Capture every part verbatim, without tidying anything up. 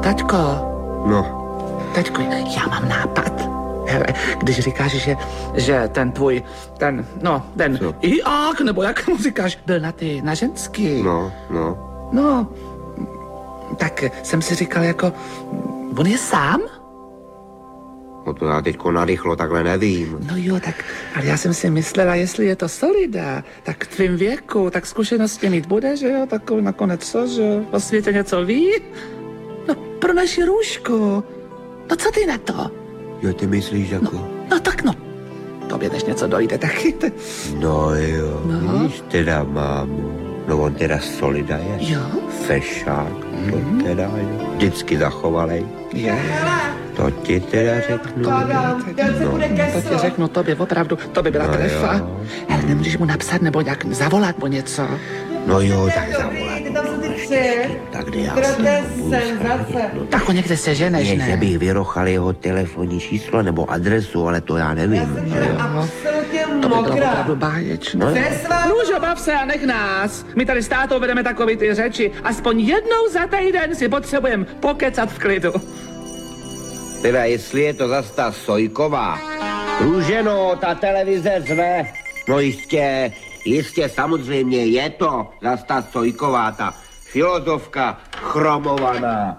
Taťko. No. Taťko, já mám nápad. Hele, když říkáš, že, že ten tvůj, ten, no, ten Co? iák, nebo jak mu říkáš, byl na ty, na ženský. No, no. No, tak jsem si říkal jako, on je sám? No to já teďko narychlo takhle nevím. No jo, tak, ale já jsem si myslela, jestli je to Solida, tak v tvým věku, tak zkušenosti mít bude, že jo, takový nakonec co, že jo, o světě něco ví? No, pro naši Růžku. No, co ty na to? Jo, ty myslíš jako? No, no tak no, tobě než něco dojde taky. Ty... No jo, No. víš teda mámu. No on teda Solida je. Jo. Fešák, to teda jo. Vždycky zachovalej. Je. To ti teda řeknu. No, to ti řeknu tobě, opravdu, to by byla No trefa. jo. Ale nemůžeš mu napsat nebo nějak zavolat po něco. No jo, tak zavolat. Tak kde já se budu schránit, no. Tak ho někde seženeš, Je, ne? že bych vyrochal jeho telefonní číslo nebo adresu, ale to já nevím. No jo. To by bylo opravdu báječné. Růžo, bav se a nech nás. My tady s tátou vedeme takový ty řeči. Aspoň jednou za týden si potřebujeme pokecat v klidu. Teda jestli je to zas ta Sojková. Růženo, ta televize řve. No jistě, jistě, samozřejmě je to zas ta Sojková, ta filozofka chromovaná.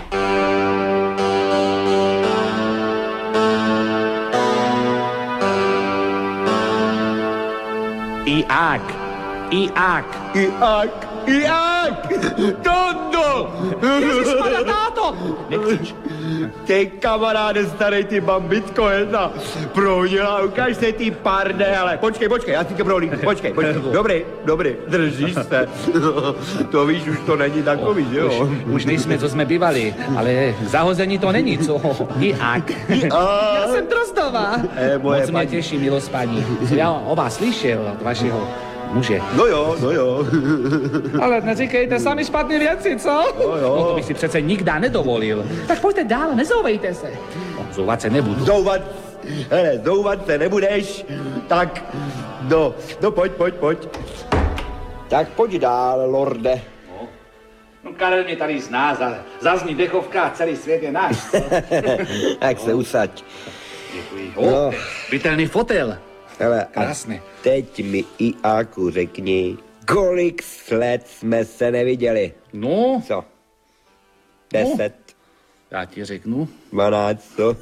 Iák, iák. Iák, Iák, Tondo! Ježišmarja, táto! Nekřič. Ty kamaráde starý, ty mám bitcoina. Prohodila, ukáž se ty parde, ale počkej, počkej, já si tě prohlídnu, počkej, počkej. Dobrý, dobrý, držíš se. To víš, už to není takový, že jo? Už, už nejsme, co jsme bývali, ale zahození to není, co? Iák. Já jsem Drozdová. Eh, moje Moc mě paní. těší, milost paní. Já o vás slyšel od vašeho muže. No jo, no jo. Ale neříkejte sami špatné věci, co? No jo. No to bych si přece nikdy nedovolil. Tak pojďte dál, nezouvejte se. No, zouvat se nebudu. Zouvat, hele, zouvat se nebudeš, tak, no, no pojď, pojď, pojď. Tak pojď dál, lorde. No Karel mě tady zná, za, zazní dechovka a celý svět je náš. Tak se usaď. Děkuji. No. O, bytelný fotel. Hele, a Krásně. teď mi Iáku řekni, kolik let jsme se neviděli. No, Co? Deset, já ti řeknu. dvanáct, co?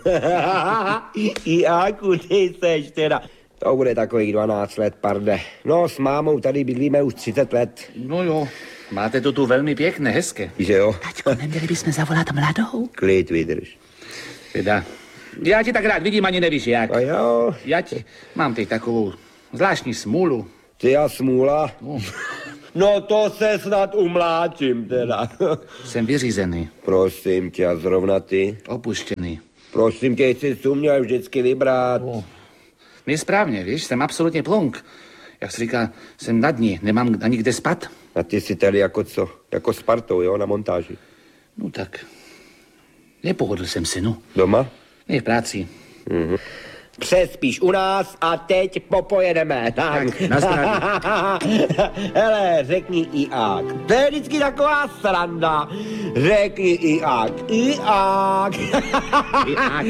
Iáku, ty seš teda. To bude takových dvanáct let, parde. No, s mámou tady bydlíme už třicet let, No jo, máte to tu velmi pěkné, hezké. že jo? Taťko, neměli bychom zavolat mladou? Klid vydrž. Teda, já ti tak rád vidím, ani nevíš jak. A jo, Já ti mám teď takovou zvláštní smůlu. ty a smůla. No, No to se snad umláčím teda. jsem vyřízený, Prosím tě, a zrovna ty. opuštěný. Prosím tě, jsi si uměl vždycky vybrat. O, nesprávně, víš, jsem absolutně plonk. Jak se říká, jsem na dní, nemám ani kde spat. A ty jsi tady jako co? Jako s partou, jo, na montáži. No tak, nepohodl jsem si, no. Doma? Ne v práci. Mhm. Přespíš u nás a teď popojedeme. Tak, na zdraví. Hele, řekni Iák. To je vždycky taková sranda. Řekni Iák. Iák. Iák.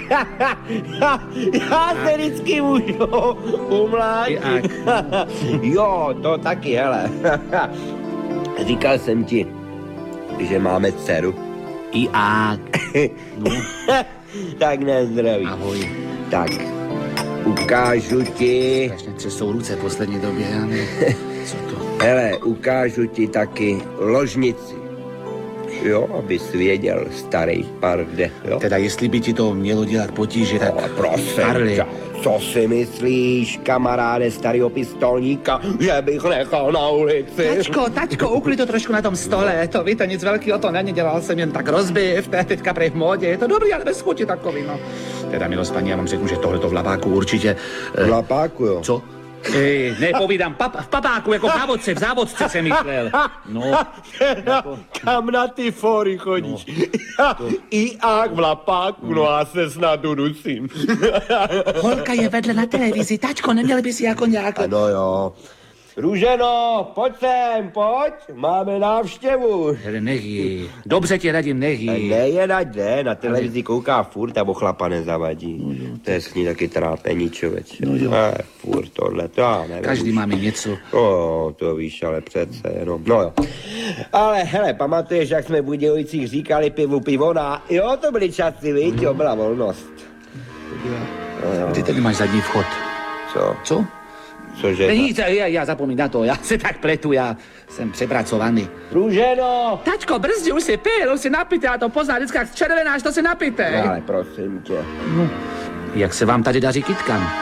Já se vždycky můžu umlátit. Iák. Jo, to taky, hele. Říkal jsem ti, že máme dceru. Iák. No, Tak nezdraví. ahoj. Tak, ukážu ti, Strašně třesou ruce v poslední době, já nevím, co to. hele, ukážu ti taky ložnici. Jo, abys věděl, starý parde, jo. Teda jestli by ti to mělo dělat potíže, tak... No, prosím Karli. tě, co si myslíš, kamaráde starého pistolníka, že bych nechal na ulici? Tačko, tačko, uklid to trošku na tom stole, to víte, nic velkého to není, dělal jsem jen tak rozbiv, to je teďka prej v módě, je to dobrý, ale bez chuti takový, no. Teda, milost paní, já vám řeknu, že tohleto v lapáku určitě... V lapáku, jo. Co? Ej, ne, povídám, pap, v papáku, jako v závodce, v závodce jsem myslel. No, Jako... Kam na ty fóry chodíš? No, to... Iák v lapáku, no a se snad udusím. holka je vedle na televizi, tačko, neměl by si jako nějak... Ano jo, Růženo, pojď sem, pojď, máme návštěvu. Hele, nech jí. Dobře ti radím, nech jí. Ne, jen ať jde, na televizi kouká furt a o chlapa nezavadí. No jo, to je s ní taky trápení, člověče. No jo. A furt tohle, to já nevím. Každý máme něco. O, to víš, ale přece jenom, no jo. Ale hele, pamatuješ, jak jsme v Budějovicích říkali pivu pivona? Jo, to byly časy, víš, jo, byla volnost. No, ty tady máš zadní vchod. Co? Co? Cože? Nic, já, já zapomínám na to, já se tak pletu, já jsem přepracovaný. Růženo! Tačko, brzdi, už si pil, už si napijte, já to poznám, vždycky jak červenáš, to si napijte. Ale prosím tě. No, jak se vám tady daří kytkám?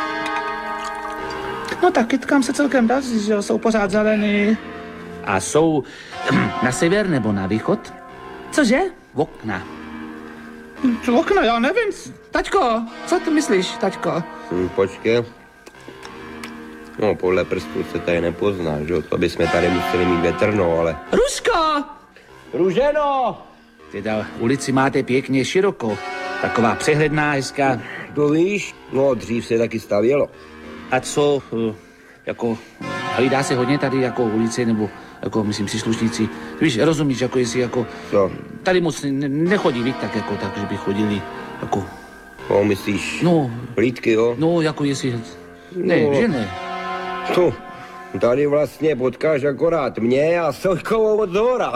No tak kytkám se celkem daří, že jo, jsou pořád zelený. A jsou na sever nebo na východ? Cože? V okna. V okna, já nevím. Taťko, co ty myslíš, taťko? Hm, počkej. No, podle prstů se tady nepozná, že jo? To bychom tady museli mít větrno, ale... Ruško! Růženo! Teda ulici máte pěkně široko. Taková přehledná, hezká. To víš? No, dřív se taky stavělo. A co, eh, jako, hlídá se hodně tady jako ulici, nebo jako, myslím, příslušníci. Víš, rozumíš, jako jestli jako... Co? Tady moc ne, nechodí, víš, tak jako tak, že by chodili, jako... No, myslíš? No, Hlídky, jo? no, jako jestli... Ne, No. že ne. Tu, tady vlastně potkáš akorát mě a Sojkovou od zhora.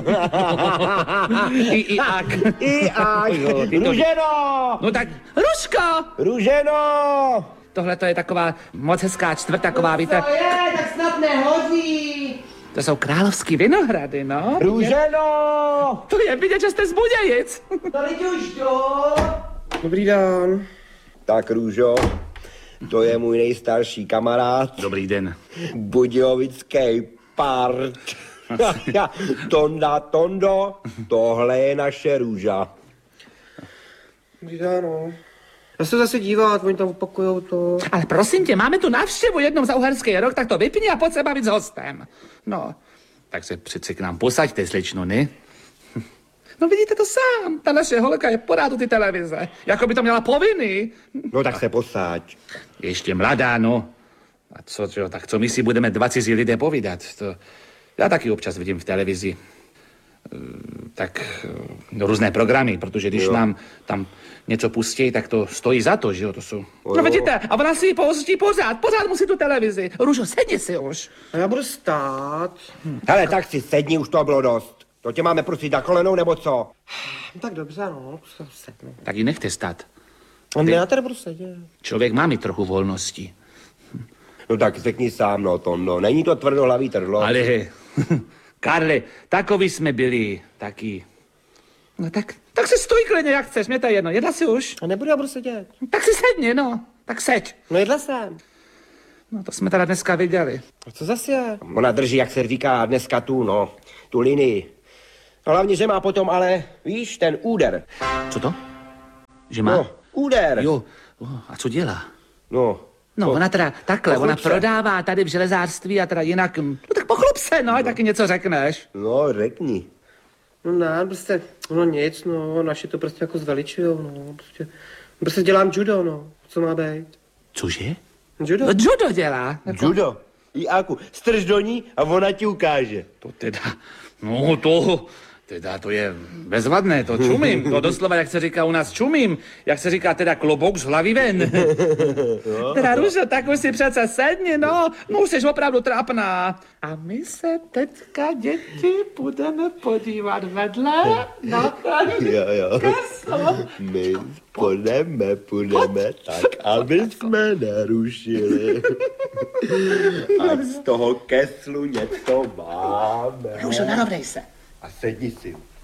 I, i ak. I ak. Jo, ty to- Růženo! No tak, Ruško! Růženo! Tohle to je taková moc hezká čtvrt, taková, víte, To je, tak snad nehodí. to jsou královský vinohrady, no. Růženo! To je vidět, že jste z Budějic. To lidi už jdou. Dobrý den. Tak, Růžo, to je můj nejstarší kamarád. Dobrý den. Budějovický part. Tonda, Tondo, tohle je naše Růža. No. Já se zase dívat, oni tam opakujou to. Ale prosím tě, máme tu návštěvu jednou za uherský rok, tak to vypni a pojď se bavit s hostem. No, tak se přece k nám posaďte, slečno, ne? No vidíte to sám, ta naše holka je pořád u ty televize, jako by to měla povinný. No tak se posáď. Ještě mladá, no. A co, čo, tak co my si budeme dva cizí lidé povídat? To já taky občas vidím v televizi. Eh, Tak eh, no, různé programy, protože když Jo. nám tam něco pustí, tak to stojí za to, že jo, to jsou... Jo. No vidíte, a ona si ji pouští pořád, pořád musí tu televizi. Růžo, sedni si už. A já budu stát. Hele, tak si sedni, už to bylo dost. To tě máme prosit na kolenou, nebo co? No tak dobře, no, se sednu. Tak ji nechte stát. A ne, já tady budu sedět. Člověk má mít trochu volnosti. No tak řekni sám, no, Tondo. Není to tvrdohlavý trdlo. Ale, Karle, takový jsme byli, taky. No tak, tak si stůj klidně, jak chceš, mě to je jedno. Jedla si už? A nebudu, já budu sedět. Tak si sedni, no. Tak seď. No jedla jsem. No to jsme teda dneska viděli. A co zase je? Ona drží, jak se říká dneska tu, no, tu linii. No, hlavně, že má potom, ale, víš, ten úder. Co to? Že má? No, úder. Jo, oh, a co dělá? No. No, ona teda takhle, Pochlup ona se. prodává tady v železářství a teda jinak... No tak pochlup se, no, ať taky něco řekneš. No, řekni. No ne, prostě, no nic, no, naši to prostě jako zveličujou, no, prostě, prostě dělám judo, no, co má být? Cože? Judo? No, judo dělá. Jako, Judo. Jáku, strž do ní a ona ti ukáže. to teda, no to, teda to je bezvadné, to čumím. To doslova, jak se říká u nás, čumím. Jak se říká teda klobouk z hlavy ven. Teda Ružo, tak už si přece sedni, no. No už jsi opravdu trapná. A my se teďka, děti, budeme podívat vedle na ten Jo, jo. keslo. My půjdeme, půjdeme tak, aby jsme nerušili. Ať z toho keslu něco máme. Ružo, narovnej se. A sedni si.